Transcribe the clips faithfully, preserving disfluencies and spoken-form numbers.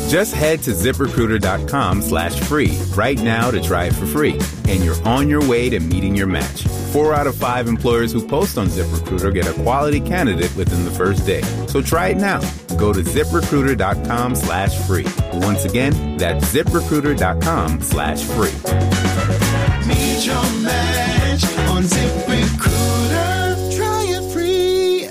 Just head to ZipRecruiter.com slash free right now to try it for free. And you're on your way to meeting your match. Four out of five employers who post on ZipRecruiter get a quality candidate within the first day. So try it now. Go to ZipRecruiter.com slash free. Once again, that's ZipRecruiter.com slash free. Meet your match on ZipRecruiter. Try it free.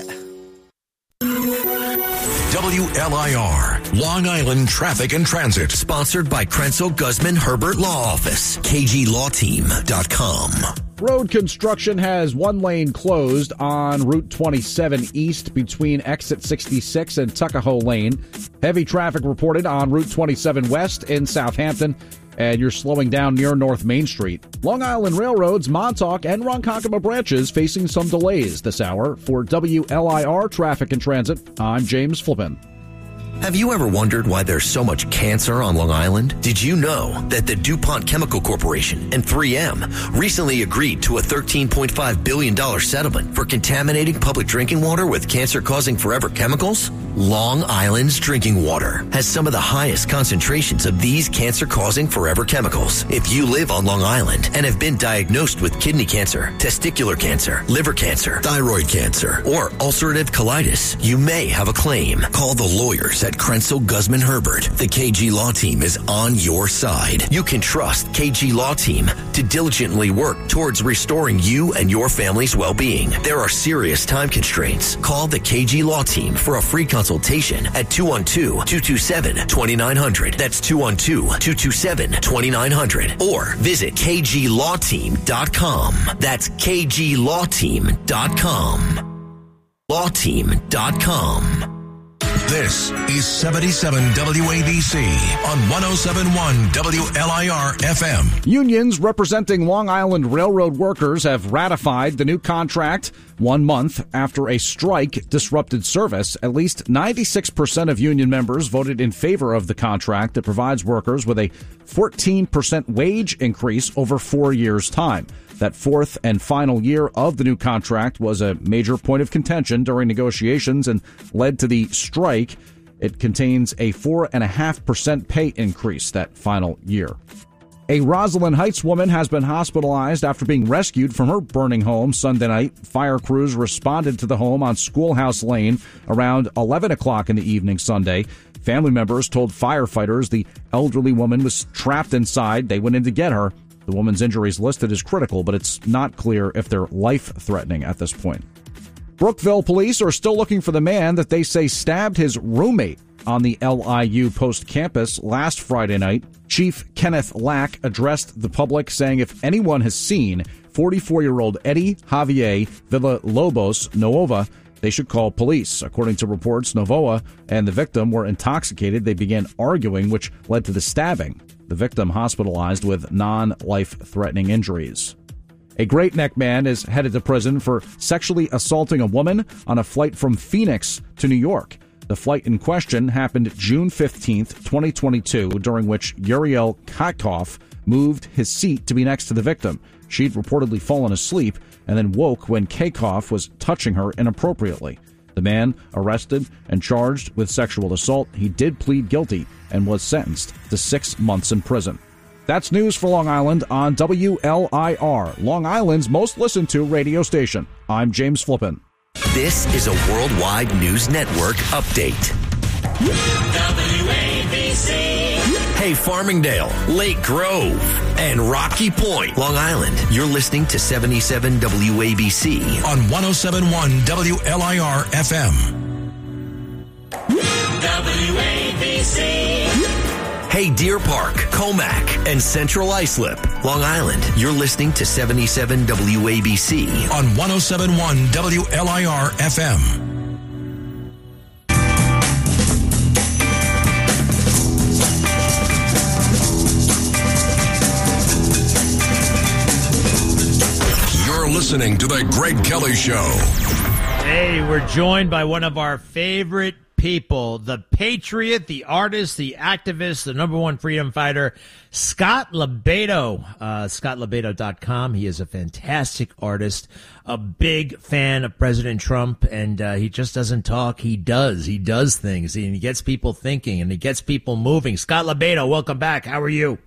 W L I R, Long Island Traffic and Transit. Sponsored by Krenzel Guzman Herbert Law Office. K G Law Team dot com. Road construction has one lane closed on Route twenty-seven East between exit sixty-six and Tuckahoe Lane. Heavy traffic reported on Route twenty-seven West in Southampton, and you're slowing down near North Main Street. Long Island Railroad's Montauk and Ronkonkoma branches facing some delays this hour. For W L I R Traffic and Transit, I'm James Flippin. Have you ever wondered why there's so much cancer on Long Island? Did you know that the DuPont Chemical Corporation and three M recently agreed to a thirteen point five billion dollars settlement for contaminating public drinking water with cancer-causing forever chemicals? Long Island's drinking water has some of the highest concentrations of these cancer-causing forever chemicals. If you live on Long Island and have been diagnosed with kidney cancer, testicular cancer, liver cancer, thyroid cancer, or ulcerative colitis, you may have a claim. Call the lawyers at Krenzel Guzman Herbert. The K G Law Team is on your side. You can trust K G Law Team to diligently work towards restoring you and your family's well-being. There are serious time constraints. Call the K G Law Team for a free consultation at two one two, two two seven, two nine zero zero. That's two one two, two two seven, two nine zero zero. Or visit K G Law Team dot com. That's K G Law Team dot com. Law Team dot com. This is seventy-seven W A B C on one oh seven point one W L I R F M. Unions representing Long Island Railroad workers have ratified the new contract one month after a strike disrupted service. At least ninety-six percent of union members voted in favor of the contract that provides workers with a fourteen percent wage increase over four years' time. That fourth and final year of the new contract was a major point of contention during negotiations and led to the strike. It contains a four point five percent pay increase that final year. A Roslyn Heights woman has been hospitalized after being rescued from her burning home Sunday night. Fire crews responded to the home on Schoolhouse Lane around eleven o'clock in the evening Sunday. Family members told firefighters the elderly woman was trapped inside. They went in to get her. The woman's injuries listed as critical, but it's not clear if they're life-threatening at this point. Brookville police are still looking for the man that they say stabbed his roommate on the L I U Post campus last Friday night. Chief Kenneth Lack addressed the public, saying if anyone has seen forty-four-year-old Eddie Javier Villalobos Novoa, they should call police. According to reports, Novoa and the victim were intoxicated. They began arguing, which led to the stabbing. The victim hospitalized with non-life-threatening injuries. A Great Neck man is headed to prison for sexually assaulting a woman on a flight from Phoenix to New York. The flight in question happened June fifteenth, twenty twenty-two, during which Uriel Katkov moved his seat to be next to the victim. She'd reportedly fallen asleep and then woke when Katkov was touching her inappropriately. The man arrested and charged with sexual assault. He did plead guilty and was sentenced to six months in prison. That's news for Long Island on W L I R, Long Island's most listened to radio station. I'm James Flippin. This is a Worldwide News Network update. W A B C. Hey, Farmingdale, Lake Grove, and Rocky Point, Long Island. You're listening to seventy-seven W A B C on one oh seven point one W L I R F M. W A B C. Hey, Deer Park, Comac, and Central Islip, Long Island. You're listening to seventy-seven W A B C on one oh seven point one W L I R F M. Listening to the Greg Kelly Show. Hey, we're joined by one of our favorite people, the patriot, the artist, the activist, the number one freedom fighter, Scott LoBaido, uh, scott lobaito dot com. He is a fantastic artist, a big fan of President Trump, and uh, he just doesn't talk. He does. He does things, and he gets people thinking, and he gets people moving. Scott LoBaido, welcome back. How are you?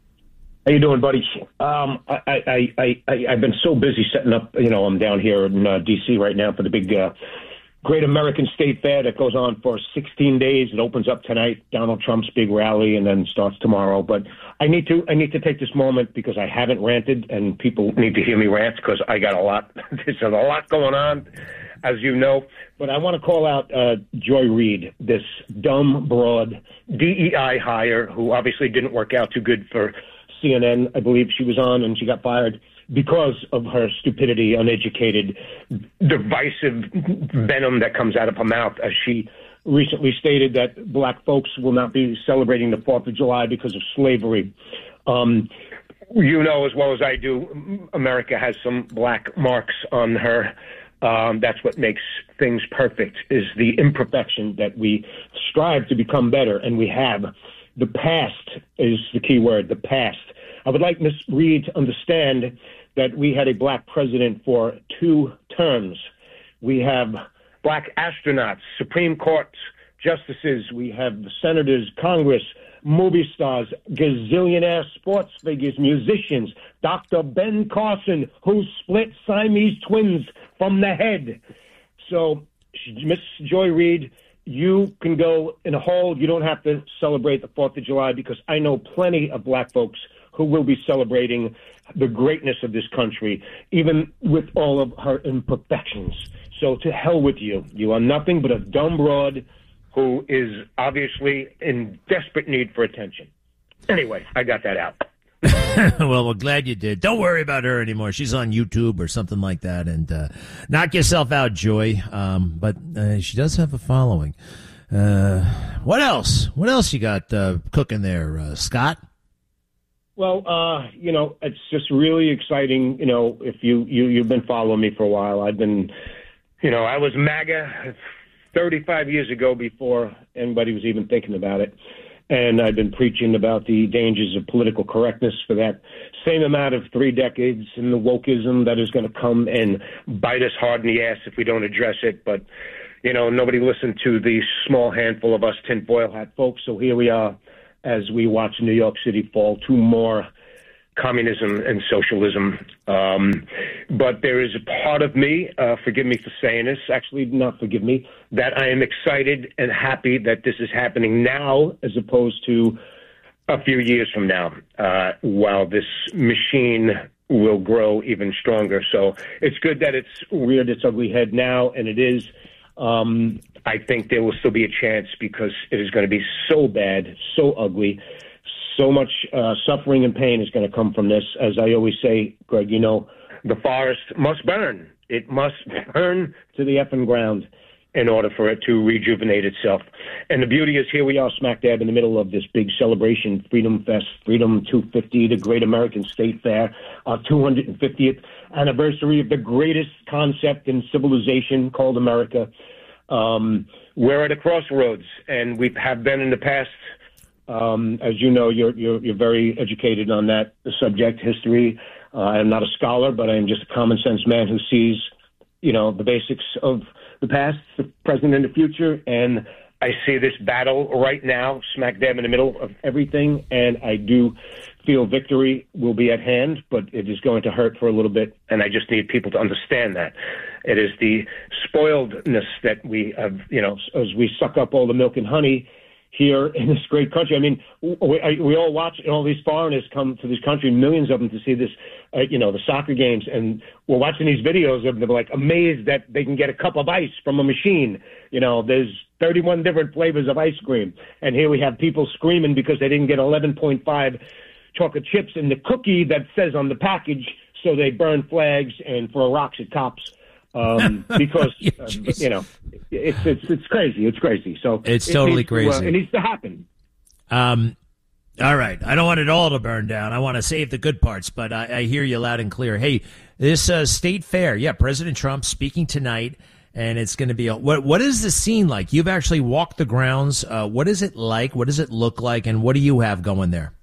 How you doing, buddy? Um, I, I, I, I, I've been so busy setting up, you know, I'm down here in uh, D C right now for the big uh, Great American State Fair that goes on for sixteen days. It opens up tonight, Donald Trump's big rally, and then starts tomorrow. But I need to I need to take this moment because I haven't ranted, and people need to hear me rant because I got a lot. There's a lot going on, as you know. But I want to call out uh, Joy Reid, this dumb, broad D E I hire who obviously didn't work out too good for C N N, I believe she was on, and she got fired because of her stupidity, uneducated, divisive venom that comes out of her mouth, as she recently stated that black folks will not be celebrating the fourth of July because of slavery. Um, you know as well as I do, America has some black marks on her. Um, that's what makes things perfect, is the imperfection that we strive to become better, and we have. The past is the key word, the past. I would like Miz Reid to understand that we had a black president for two terms. We have black astronauts, Supreme Court justices. We have senators, Congress, movie stars, gazillionaire sports figures, musicians, Doctor Ben Carson, who split Siamese twins from the head. So, Miss Joy Reid, you can go in a hole. You don't have to celebrate the fourth of July because I know plenty of black folks who will be celebrating the greatness of this country, even with all of her imperfections. So to hell with you. You are nothing but a dumb broad who is obviously in desperate need for attention. Anyway, I got that out. Well, we're glad you did. Don't worry about her anymore. She's on YouTube or something like that. And uh, knock yourself out, Joy. Um, but uh, she does have a following. Uh, what else? What else you got uh, cooking there, uh, Scott? Well, uh, you know, it's just really exciting. You know, if you, you, you've been following me for a while, I've been, you know, I was MAGA thirty-five years ago before anybody was even thinking about it. And I've been preaching about the dangers of political correctness for that same amount of three decades and the wokeism that is going to come and bite us hard in the ass if we don't address it. But, you know, nobody listened to the small handful of us tinfoil hat folks. So here we are as we watch New York City fall to more communism and socialism. Um, but there is a part of me, uh, forgive me for saying this, actually not forgive me, that I am excited and happy that this is happening now as opposed to a few years from now, uh, while this machine will grow even stronger. So it's good that it's reared its ugly head now, and it is. Um, I think there will still be a chance because it is going to be so bad, so ugly. So much uh, suffering and pain is going to come from this. As I always say, Greg, you know, the forest must burn. It must burn to the effing ground in order for it to rejuvenate itself. And the beauty is here we are smack dab in the middle of this big celebration, Freedom Fest, Freedom two fifty, the Great American State Fair, our two hundred fiftieth anniversary of the greatest concept in civilization called America. Um, we're at a crossroads, and we have been in the past. Um, as you know, you're, you're, you're very educated on that subject, history. Uh, I am not a scholar, but I am just a common sense man who sees, you know, the basics of the past, the present, and the future. And I see this battle right now, smack dab in the middle of everything. And I do feel victory will be at hand, but it is going to hurt for a little bit. And I just need people to understand that. It is the spoiledness that we have, you know, as we suck up all the milk and honey here in this great country. I mean, we, we all watch all these foreigners come to this country, millions of them, to see this, uh, you know, the soccer games, and we're watching these videos of them, like amazed that they can get a cup of ice from a machine. You know, there's thirty-one different flavors of ice cream, and here we have people screaming because they didn't get eleven point five chocolate chips in the cookie that says on the package, so they burn flags and throw rocks at cops. Um, because, uh, you know, it's, it's, it's crazy. It's crazy. So it's it totally crazy. To, uh, it needs to happen. Um, all right. I don't want it all to burn down. I want to save the good parts, but I, I hear you loud and clear. Hey, this, uh, state fair. Yeah. President Trump speaking tonight and it's going to be a, what what is the scene like? You've actually walked the grounds. Uh, what is it like? What does it look like? And what do you have going there?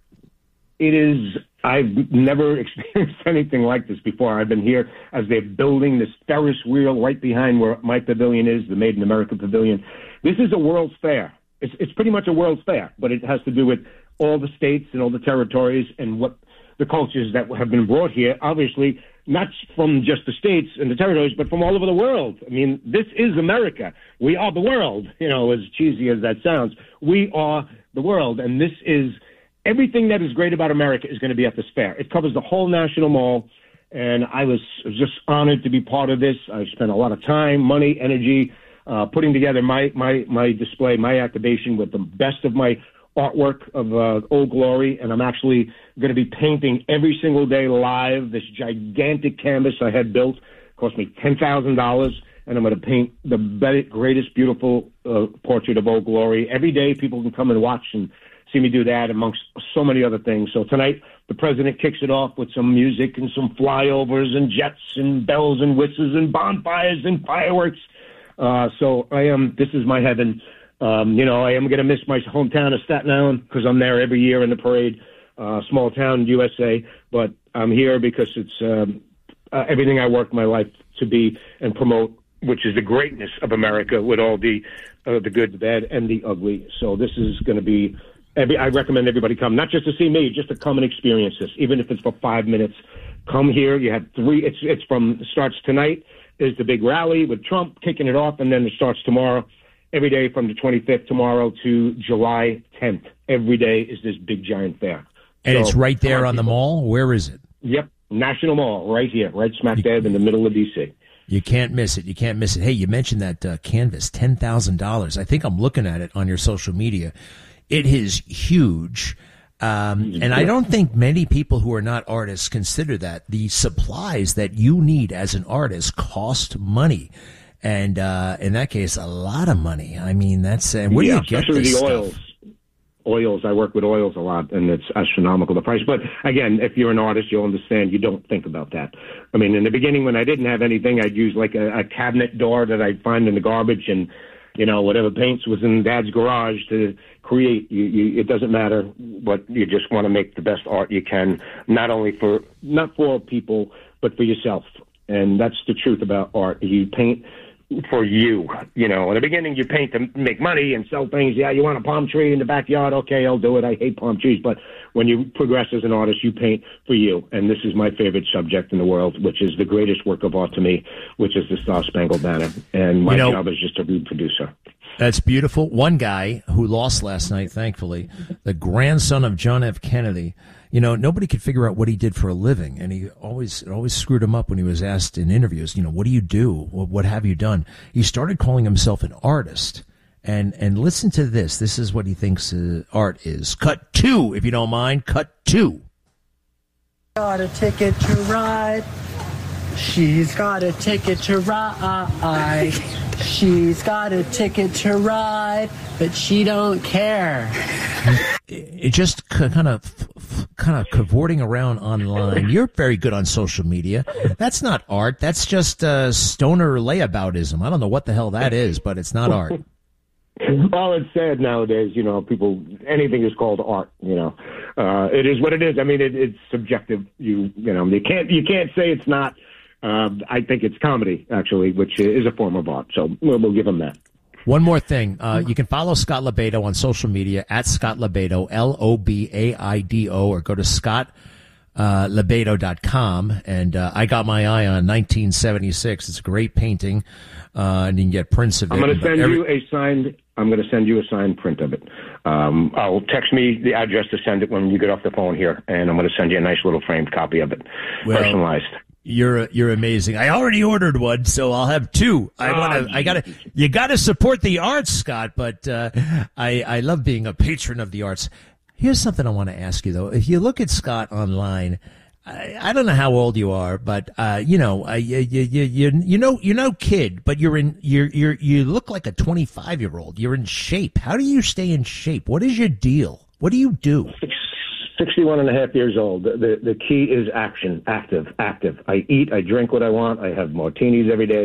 It is, I've never experienced anything like this before. I've been here as they're building this Ferris wheel right behind where my pavilion is, the Made in America pavilion. This is a World's Fair. It's, it's pretty much a World's Fair, but it has to do with all the states and all the territories and what the cultures that have been brought here, obviously, not from just the states and the territories, but from all over the world. I mean, this is America. We are the world, you know, as cheesy as that sounds. We are the world, and this is everything that is great about America is going to be at this fair. It covers the whole National Mall, and I was just honored to be part of this. I spent a lot of time, money, energy, uh, putting together my, my, my display, my activation with the best of my artwork of uh, Old Glory, and I'm actually going to be painting every single day live. This gigantic canvas I had built cost me ten thousand dollars, and I'm going to paint the be- greatest, beautiful uh, portrait of Old Glory. Every day people can come and watch and see me do that amongst so many other things. So tonight, the president kicks it off with some music and some flyovers and jets and bells and whistles and bonfires and fireworks. Uh, so I am, this is my heaven. Um, you know, I am going to miss my hometown of Staten Island because I'm there every year in the parade, uh, small town U S A, but I'm here because it's um, uh, everything I worked my life to be and promote, which is the greatness of America with all the uh, the good, the bad, and the ugly. So this is going to be, every, I recommend everybody come, not just to see me, just to come and experience this, even if it's for five minutes. Come here. You have three, it's, it's from, starts tonight, is the big rally with Trump kicking it off, and then it starts tomorrow. Every day from the twenty-fifth tomorrow to July tenth. Every day is this big giant fair. And so, it's right there on people. the mall? Where is it? Yep. National Mall, right here, right smack dab in the middle of D C. You can't miss it. You can't miss it. Hey, you mentioned that uh, canvas, ten thousand dollars. I think I'm looking at it on your social media. It is huge. Um, and I don't think many people who are not artists consider that. The supplies that you need as an artist cost money. And uh, in that case, a lot of money. I mean, that's uh, where yeah, do you get especially this the stuff? oils. Oils, I work with oils a lot, and it's astronomical, the price. But again, if you're an artist, you'll understand you don't think about that. I mean, in the beginning, when I didn't have anything, I'd use like a, a cabinet door that I'd find in the garbage, and you know, whatever paints was in Dad's garage to create. You, you, it doesn't matter what, you just want to make the best art you can, not only for, not for people, but for yourself. And that's the truth about art. You paint for you. You know, in the beginning, you paint to make money and sell things. Yeah, you want a palm tree in the backyard? Okay, I'll do it. I hate palm trees. But when you progress as an artist, you paint for you. And this is my favorite subject in the world, which is the greatest work of art to me, which is the Star Spangled Banner. And my you know, job is just to be producer. That's beautiful. One guy who lost last night, thankfully, the grandson of John F. Kennedy, you know, nobody could figure out what he did for a living. And he always, it always screwed him up when he was asked in interviews, you know, what do you do? What, what have you done? He started calling himself an artist. And, and listen to this. This is what he thinks uh, art is. Cut two, if you don't mind. Cut two. Got a ticket to ride. She's got a ticket to ride. She's got a ticket to ride, but she don't care. It just kind of, kind of cavorting around online. You're very good on social media. That's not art. That's just uh, stoner layaboutism. I don't know what the hell that is, but it's not art. Well, it's sad nowadays. You know, people, anything is called art. You know, uh, it is what it is. I mean, it, it's subjective. You, you know, you can't, you can't say it's not. Uh, I think it's comedy, actually, which is a form of art. So we'll, we'll give him that. One more thing. Uh, you can follow Scott LoBaido on social media at Scott LoBaido, L O B A I D O, or go to scott lobaido dot com. And uh, I got my eye on nineteen seventy-six. It's a great painting, uh, and you can get prints of it. I'm going to send every- you a signed. I'm going to send you a signed print of it. Um, I'll text me the address to send it when you get off the phone here, and I'm going to send you a nice little framed copy of it, well, personalized. You're you're amazing. I already ordered one, so I'll have two. I oh, want to. I gotta. You gotta support the arts, Scott. But uh, I I love being a patron of the arts. Here's something I want to ask you though. If you look at Scott online, I, I don't know how old you are, but uh, you know, uh, you, you you you know you're no kid, but you're in you're you're you look like a twenty-five year old. You're in shape. How do you stay in shape? What is your deal? What do you do? sixty-one and a half years old. The, the key is action, active, active. I eat, I drink what I want. I have martinis every day.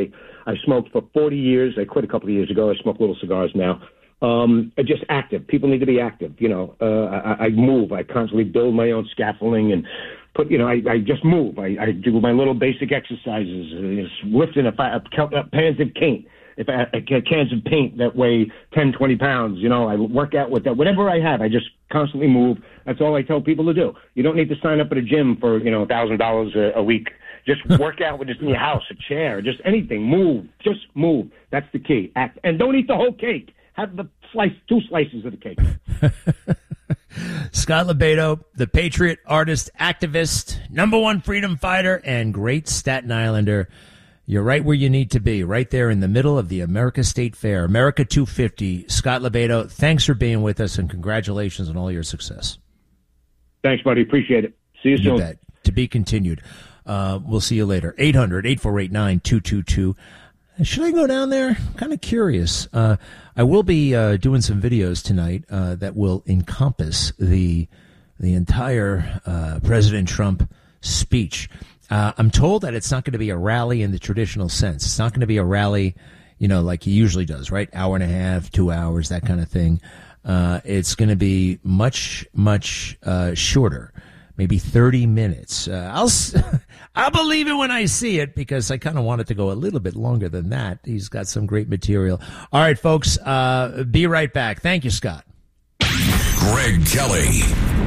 I smoked for forty years. I quit a couple of years ago. I smoke little cigars now. Um, just active. People need to be active. You know, uh, I, I move. I constantly build my own scaffolding and put, you know, I, I just move. I, I do my little basic exercises, uh, lifting a, a, a pans of paint. If I, I cans of paint that weigh ten, twenty pounds, you know, I work out with that. Whatever I have, I just constantly move. That's all I tell people to do. You don't need to sign up at a gym for, you know, one thousand dollars a week. Just work out with just in your house, a chair, just anything. Move. Just move. That's the key. Act. And don't eat the whole cake. Have the slice, two slices of the cake. Scott LoBaido, the patriot, artist, activist, number one freedom fighter, and great Staten Islander. You're right where you need to be, right there in the middle of the America State Fair. America two fifty. Scott LoBaido, thanks for being with us, and congratulations on all your success. Thanks, buddy. Appreciate it. See you, you soon. Bet. To be continued. Uh, we'll see you later. eight hundred, eight four eight, nine two two two. Should I go down there? I'm kind of curious. Uh, I will be uh, doing some videos tonight uh, that will encompass the the entire uh, President Trump speech. Uh, I'm told that it's not going to be a rally in the traditional sense. It's not going to be a rally, you know, like he usually does, right? Hour and a half, two hours, that kind of thing. Uh, it's going to be much, much uh, shorter, maybe thirty minutes. Uh, I'll I'll believe it when I see it, because I kind of want it to go a little bit longer than that. He's got some great material. All right, folks, uh, be right back. Thank you, Scott. Greg Kelly.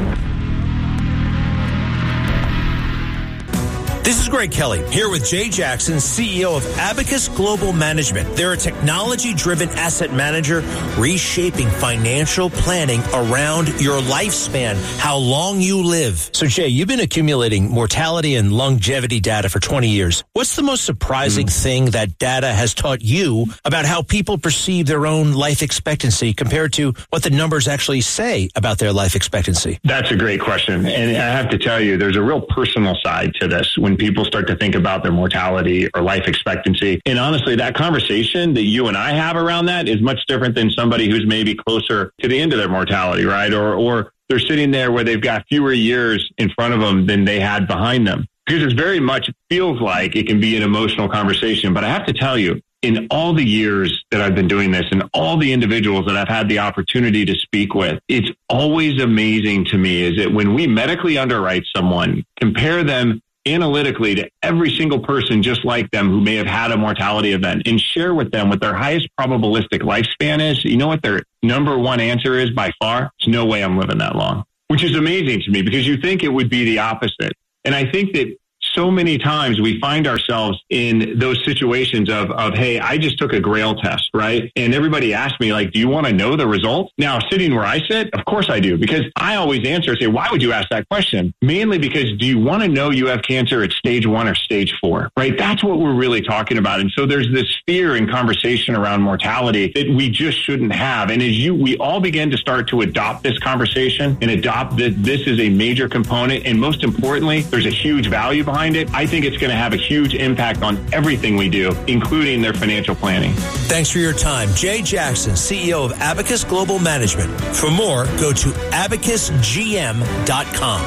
This is Greg Kelly, here with Jay Jackson, C E O of Abacus Global Management. They're a technology-driven asset manager reshaping financial planning around your lifespan, how long you live. So, Jay, you've been accumulating mortality and longevity data for twenty years. What's the most surprising mm. thing that data has taught you about how people perceive their own life expectancy compared to what the numbers actually say about their life expectancy? That's a great question. And I have to tell you, there's a real personal side to this when people start to think about their mortality or life expectancy. And honestly, that conversation that you and I have around that is much different than somebody who's maybe closer to the end of their mortality, right? Or, or they're sitting there where they've got fewer years in front of them than they had behind them. Because it's very much feels like it can be an emotional conversation. But I have to tell you, in all the years that I've been doing this and all the individuals that I've had the opportunity to speak with, it's always amazing to me is that when we medically underwrite someone, compare them analytically to every single person just like them who may have had a mortality event and share with them what their highest probabilistic lifespan is, you know what their number one answer is by far? There's no way I'm living that long, which is amazing to me because you think it would be the opposite. And I think that so many times we find ourselves in those situations of, of, hey, I just took a Grail test, right? And everybody asked me, like, do you want to know the results? Now, sitting where I sit, of course I do, because I always answer and say, why would you ask that question? Mainly because do you want to know you have cancer at stage one or stage four, right? That's what we're really talking about. And so there's this fear and conversation around mortality that we just shouldn't have. And as you, we all begin to start to adopt this conversation and adopt that this is a major component. And most importantly, there's a huge value behind it. I think it's going to have a huge impact on everything we do, including their financial planning. Thanks for your time. Jay Jackson, C E O of Abacus Global Management. For more, go to abacus g m dot com.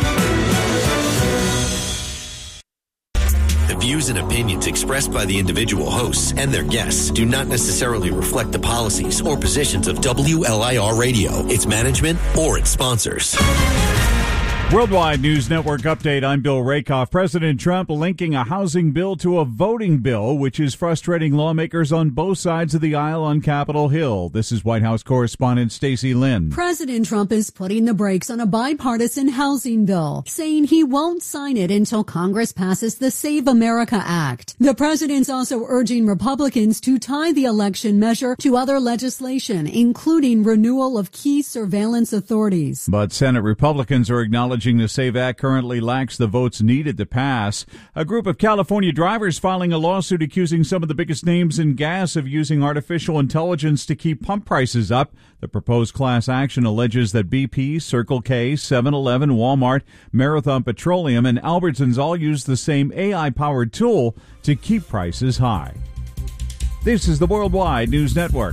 The views and opinions expressed by the individual hosts and their guests do not necessarily reflect the policies or positions of W L I R Radio, its management, or its sponsors. Worldwide News Network update. I'm Bill Rakoff. President Trump linking a housing bill to a voting bill, which is frustrating lawmakers on both sides of the aisle on Capitol Hill. This is White House correspondent Stacey Lynn. President Trump is putting the brakes on a bipartisan housing bill, saying he won't sign it until Congress passes the Save America Act. The president's also urging Republicans to tie the election measure to other legislation, including renewal of key surveillance authorities. But Senate Republicans are acknowledging the SAVE Act currently lacks the votes needed to pass. A group of California drivers filing a lawsuit accusing some of the biggest names in gas of using artificial intelligence to keep pump prices up. The proposed class action alleges that B P, Circle K, seven eleven, Walmart, Marathon Petroleum, and Albertsons all use the same A I-powered tool to keep prices high. This is the Worldwide News Network.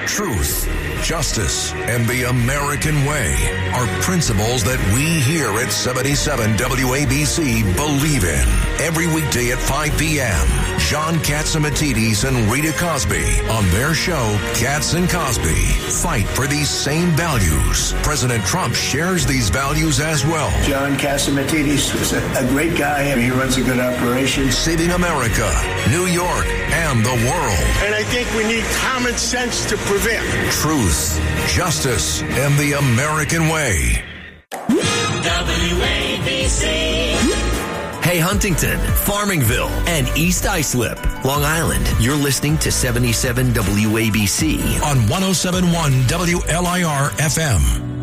Truth, justice, and the American way are principles that we here at seventy-seven W A B C believe in. Every weekday at five p.m., John Catsimatidis and Rita Cosby on their show, Cats and Cosby, fight for these same values. President Trump shares these values as well. John Catsimatidis is a, a great guy, and he runs a good operation. Saving America, New York, and the world. And I think we need common sense to prevent. Truth, justice, and the American way. W A B C. Hey, Huntington, Farmingville, and East Islip, Long Island. You're listening to seventy-seven W A B C on one oh seven point one W L I R F M.